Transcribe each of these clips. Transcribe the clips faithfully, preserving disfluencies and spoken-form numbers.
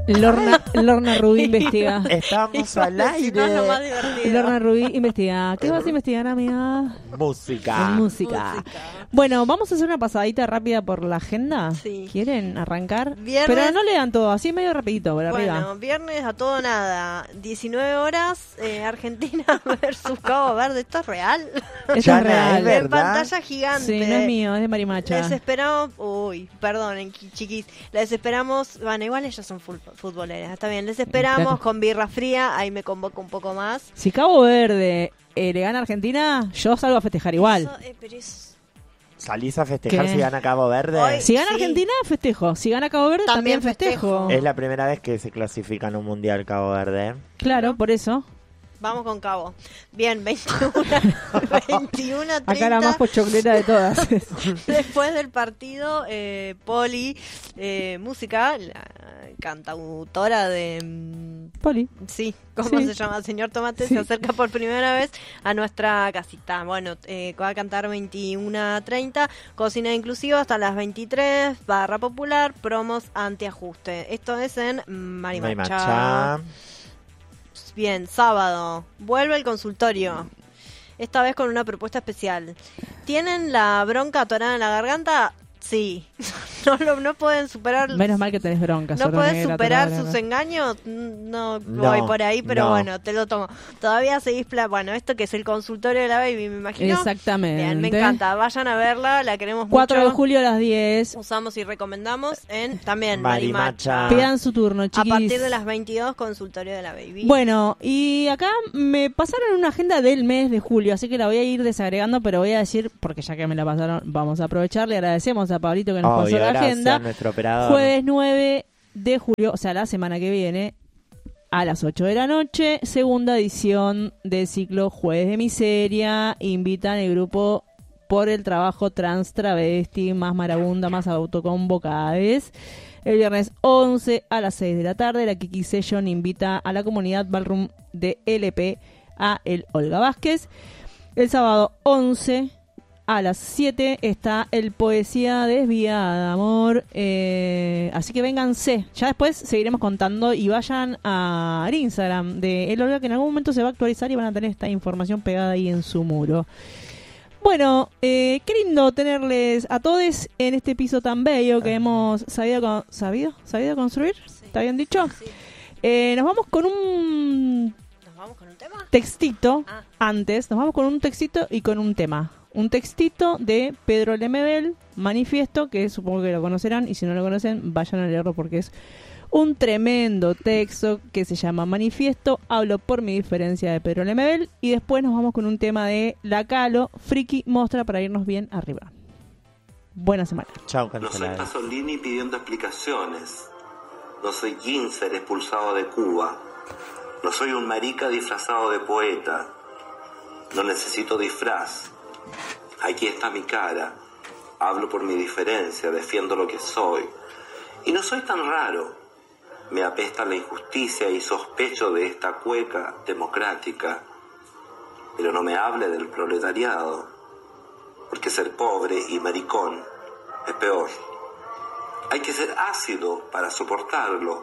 Lorna, Lorna Rubí investiga. Estamos al aire. No, lo más divertido. Lorna Rubí investiga. ¿Qué vas a investigar, amiga? Música. Música. Música. Bueno, vamos a hacer una pasadita rápida por la agenda. Sí. ¿Quieren arrancar? Viernes- Pero no lean todo, así medio rapidito, por Bueno, arriba. viernes a todo nada, diecinueve horas, eh, Argentina versus Cabo Verde. ¿Esto es real? Esto Ya es no real. es ver- En ¿verdad? pantalla gigante. Sí, no es mío, es de Marimacha. Les esperamos, uy, perdonen, qui- chiquis, les esperamos, bueno, igual ellos son fut- futboleras, está bien, les esperamos Claro. con birra fría, ahí me convoco un poco más. Si Cabo Verde eh, le gana a Argentina, yo salgo a festejar igual. Eso, eh, pero eso- ¿Salís a festejar ¿Qué? si gana Cabo Verde? Hoy- Si gana Sí. Argentina, festejo. Si gana Cabo Verde, también, También festejo. festejo. Es la primera vez que se clasifica en un mundial Cabo Verde. Claro, por eso. Vamos con Cabo. Bien, veintiuno, veintiuno Acá la treinta. más pochoclera de todas. Después del partido, eh, Poli, eh, música, la cantautora de... mm, Poli. Sí, ¿cómo Sí. se llama? Señor Tomate Sí. se acerca por primera vez a nuestra casita. Bueno, eh, va a cantar veintiuno treinta, cocina inclusiva hasta las veintitrés, barra popular, promos antiajuste. Esto es en Marimacha. Marimacha. Bien, sábado, vuelve el consultorio. Esta vez con una propuesta especial. ¿Tienen la bronca atorada en la garganta? Sí. No, lo, no pueden superar... Menos mal que tenés bronca. ¿No solo puedes negra, superar total, sus ¿no? engaños? No, No, voy por ahí, pero no. bueno, te lo tomo. Todavía seguís... Pla bueno, esto que es el consultorio de la Baby, me imagino. Exactamente. Bien, me encanta. Vayan a verla, la queremos cuatro mucho. de julio a las diez. Usamos y recomendamos en también Marimacha. Marimacha. Pidan su turno, A chiquis. partir de las veintidós, consultorio de la Baby. Bueno, y acá me pasaron una agenda del mes de julio, así que la voy a ir desagregando, pero voy a decir, porque ya que me la pasaron, vamos a aprovechar. Le agradecemos a Pablito que nos Obvio, pasó la gracias, agenda. nuestro operador. Jueves nueve de julio, o sea, la semana que viene, a las ocho de la noche, segunda edición del ciclo Jueves de Miseria. Invitan el grupo Por el Trabajo Trans Travesti, más marabunda, más autoconvocades. El viernes once a las seis de la tarde, la Kiki Session invita a la comunidad Ballroom de L P a el Olga Vázquez. El sábado once a las siete está el Poesía Desviada, amor. Eh, así que vénganse. Ya después seguiremos contando y vayan a- al Instagram de El Olga, que en algún momento se va a actualizar y van a tener esta información pegada ahí en su muro. Bueno, eh, qué lindo tenerles a todos en este piso tan bello que hemos sabido con- sabido, sabido construir. Sí. ¿Está bien dicho? Sí. Eh, nos vamos con un ¿Nos vamos con un tema? textito Ah. antes. Nos vamos con un textito y con un tema. Un textito de Pedro Lemebel, Manifiesto, que supongo que lo conocerán, y si no lo conocen, vayan a leerlo porque es un tremendo texto que se llama Manifiesto. Hablo por mi diferencia de Pedro Lemebel. Y después nos vamos con un tema de La Calo, Friki Mostra, para irnos bien arriba. Buena semana. Chau, No soy cancelada. Pasolini pidiendo explicaciones. No soy Ginzer expulsado de Cuba. No soy un marica disfrazado de poeta. No necesito disfraz. Aquí está mi cara. Hablo por mi diferencia, defiendo lo que soy. Y no soy tan raro. Me apesta la injusticia y sospecho de esta cueca democrática. Pero no me hable del proletariado, porque ser pobre y maricón es peor. Hay que ser ácido para soportarlo.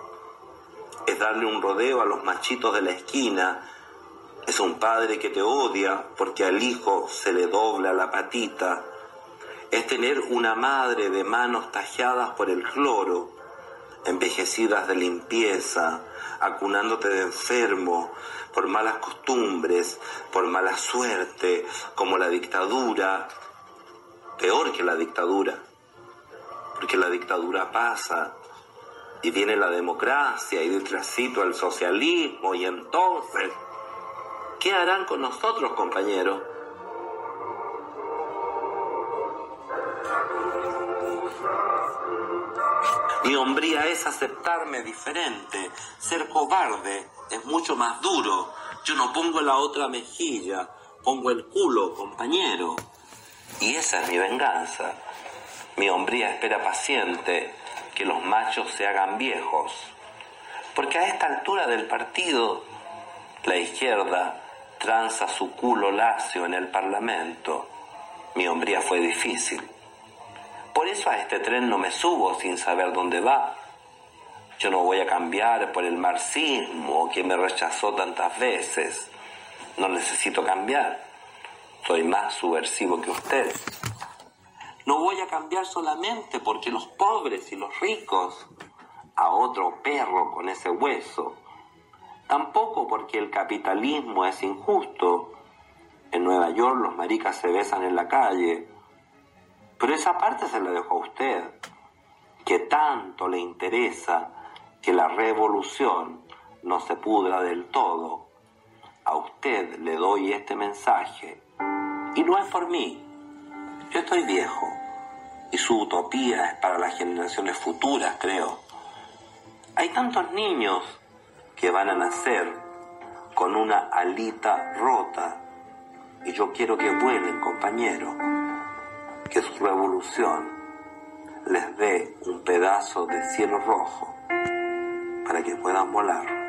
Es darle un rodeo a los machitos de la esquina. Es un padre que te odia porque al hijo se le dobla la patita. Es tener una madre de manos talladas por el cloro, envejecidas de limpieza, acunándote de enfermo, por malas costumbres, por mala suerte, como la dictadura, peor que la dictadura, porque la dictadura pasa y viene la democracia y detrásito el socialismo, y entonces, ¿qué harán con nosotros, compañeros? Mi hombría es aceptarme diferente. Ser cobarde es mucho más duro. Yo no pongo la otra mejilla, pongo el culo, compañero. Y esa es mi venganza. Mi hombría espera paciente que los machos se hagan viejos. Porque a esta altura del partido, la izquierda tranza su culo lacio en el Parlamento. Mi hombría fue difícil. Por eso a este tren no me subo sin saber dónde va. Yo no voy a cambiar por el marxismo que me rechazó tantas veces. No necesito cambiar. Soy más subversivo que usted. No voy a cambiar solamente porque los pobres y los ricos, a otro perro con ese hueso. Tampoco porque el capitalismo es injusto. En Nueva York los maricas se besan en la calle. Pero esa parte se la dejo a usted, que tanto le interesa que la revolución no se pudra del todo. A usted le doy este mensaje. Y no es por mí. Yo estoy viejo. Y su utopía es para las generaciones futuras, creo. Hay tantos niños que van a nacer con una alita rota. Y yo quiero que vuelen, compañero. Que su revolución les dé un pedazo del cielo rojo para que puedan volar.